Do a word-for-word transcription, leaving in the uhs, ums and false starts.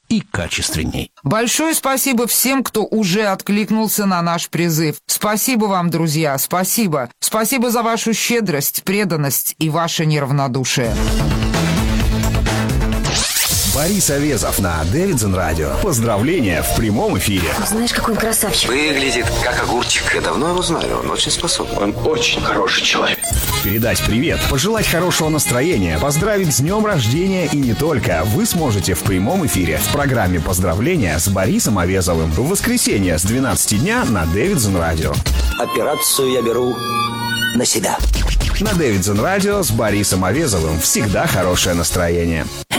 и качественней. Большое спасибо всем, кто уже откликнулся на наш призыв. Спасибо вам, друзья, спасибо. Спасибо за вашу щедрость, преданность и ваше неравнодушие. Борис Авезов на Дэвидсон Радио. Поздравления в прямом эфире. Знаешь, какой он красавчик. Выглядит как огурчик. Я давно его знаю, он очень способен. Он очень хороший человек. Передать привет, пожелать хорошего настроения, поздравить с днем рождения и не только вы сможете в прямом эфире в программе «Поздравления» с Борисом Авезовым в воскресенье с двенадцати дня на Дэвидсон Радио. Операцию я беру на себя. На Дэвидсон Радио с Борисом Авезовым всегда хорошее настроение.